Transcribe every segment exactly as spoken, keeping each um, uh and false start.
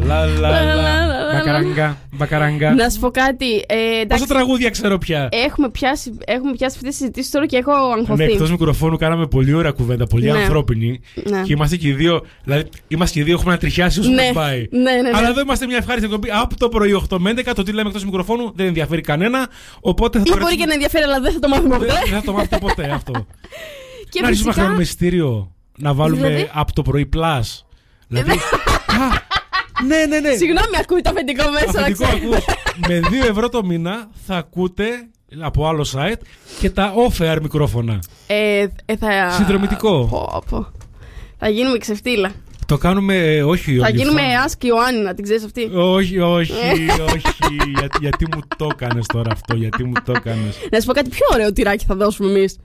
Μπακαράγκα, μπακαράγκα. Να σου πω κάτι. Ε, Πόσα τραγούδια ξέρω πια. Έχουμε πιάσει, έχουμε πιάσει αυτές τις συζητήσεις τώρα και έχω αγχωθεί. Ναι, εκτός μικροφώνου κάναμε πολύ ωραία κουβέντα, πολύ ναι. ανθρώπινη. Ναι. Και είμαστε και οι δύο, δηλαδή είμαστε και οι δύο, έχουμε ανατριχιάσει όσο ναι. πάει. Ναι, ναι, ναι. Αλλά εδώ είμαστε μια ευχάριστη εκπομπή από το πρωί οκτώ με έντεκα. Το τι λέμε εκτός μικροφώνου δεν ενδιαφέρει κανένα. Οπότε θα ή το μπορεί και να ενδιαφέρει, αλλά δεν θα το μάθουμε ποτέ. Δεν θα το μάθουμε ποτέ αυτό. Και να αρχίσουμε φυσικά... να κάνουμε ειστήριο. Να βάλουμε δηλαδή... από το πρωί plus. Δηλαδή. Ναι, ναι, ναι. Συγγνώμη, ακούει το αφεντικό μέσα. Αφεντικό ακούω. Με δύο ευρώ το μήνα θα ακούτε από άλλο site και τα off-air μικρόφωνα. Ε, ε, θα... Συνδρομητικό. Πω, πω. Θα γίνουμε ξεφτύλα. Το κάνουμε, όχι. Θα γίνουμε άσκη Ιωάννη, την ξέρεις αυτή. Όχι, όχι, όχι. Για, γιατί μου το έκανες τώρα αυτό, γιατί μου το έκανες. Να σου πω κάτι πιο ωραίο τυράκι θα δώσουμε εμείς.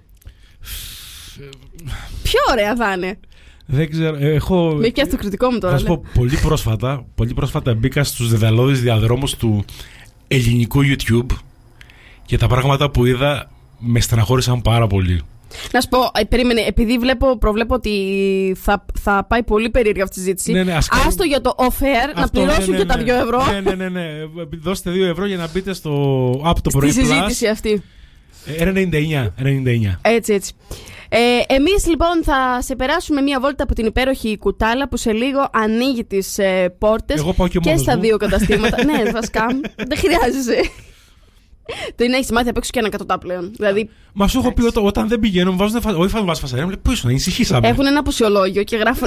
Πιο ωραία θα είναι. Δεν ξέρω, έχω... Με πιάσει το κριτικό μου τώρα. Θα σου πω, πολύ πρόσφατα, πολύ πρόσφατα μπήκα στους δεδαλώδεις διαδρόμους του ελληνικού YouTube και τα πράγματα που είδα με στεναχώρησαν πάρα πολύ. Να σου πω, ε, περίμενε, επειδή βλέπω, προβλέπω ότι θα, θα πάει πολύ περίεργα αυτή η συζήτηση. Ναι, ναι, ας κάνουμε... Άστο για το off-air, να πληρώσουν ναι, ναι, και τα ναι, δύο ευρώ. Ναι, ναι, ναι, ναι. Δώστε δύο ευρώ για να μπείτε στο app το πρωί. Στη συζήτηση αυτή. ένα ενενήντα εννιά. Έτσι, έτσι. Ε, εμείς λοιπόν θα σε περάσουμε μία βόλτα από την υπέροχη Κουτάλα που σε λίγο ανοίγει τις ε, πόρτες και, και στα μου. δύο καταστήματα. Ναι, βασικά, δεν χρειάζεσαι. Το είναι να έχεις μάθει απ' έξω και ανακατοτά πλέον. Δηλαδή, μα σου έχω πει ότι όταν δεν πηγαίνω, μου βάζουν φα... όχι θα μου βάζει φασαρία, μου λέει πού ήσουν, ησυχήσαμε. Έχουν ένα αποσιολόγιο και γράφουν.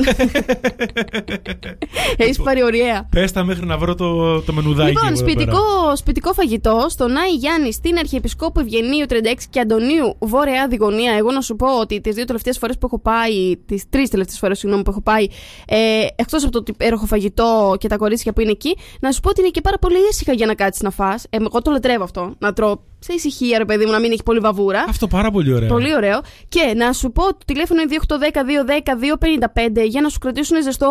Έχεις πάρει ωραία. Πες τα μέχρι να βρω το, το μενουδάκι. Λοιπόν, σπιτικό, σπιτικό φαγητό στον Άη Γιάννη, στην Αρχιεπισκόπου Ευγενίου τριάντα έξι και Αντωνίου, βόρεια Διγωνία. Εγώ να σου πω ότι τις δύο τελευταίες φορές που έχω πάει, τις τρεις τελευταίες φορές συγγνώμη, που έχω πάει, ε, εκτός από το υπέροχο φαγητό και τα κορίτσια που είναι εκεί, να σου πω ότι είναι και πάρα πολύ ήσυχα για να κάτσεις να φας. Ε, εγώ το λατρεύω αυτό. Να τρώω σε ησυχία, ρε παιδί μου, να μην έχει πολύ βαβούρα. Αυτό πάρα πολύ ωραίο. Πολύ ωραίο. Και να σου πω, το τηλέφωνο είναι δύο οκτώ ένα μηδέν δύο ένα μηδέν δύο πέντε πέντε για να σου κρατήσουν ζεστό